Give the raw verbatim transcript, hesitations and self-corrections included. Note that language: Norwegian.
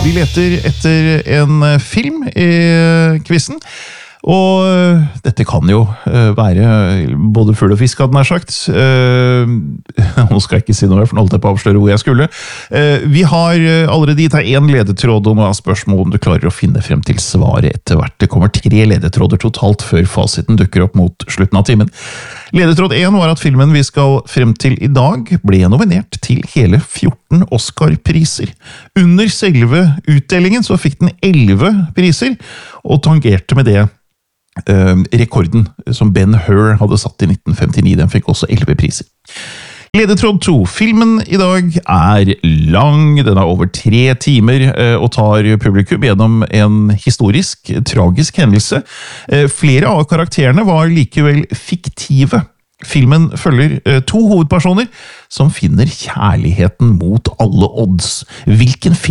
Vi leter etter en film i quizen, og dette kan jo være både fugl og fisk, hadde den her sagt. Nå skal jeg ikke si noe, for nå holdt jeg på å avsløre hvor jeg skulle. Vi har allerede gitt deg en ledetråd, og nå er spørsmålet om du klarer å finne frem til svaret etter hvert. Det kommer tre ledetråder totalt før fasiten dukker opp mot slutten av timen. Ledetråd én var at filmen vi skal frem til i dag ble nominert til hele fjorten Oscar-priser. Under selve utdelingen så fikk den elleve priser, og tangerte med det eh, rekorden som Ben Hur hadde satt i nitten femtini. Den fikk også elleve priser. Ledetråd to. Filmen i dag er lang, den er over tre timer eh, og tar publikum gjennom en historisk, tragisk hendelse. Eh, flere av karakterene var likevel fiktive. Filmen følger eh, to hovedpersoner som finner kjærligheten mot alle odds. Hvilken film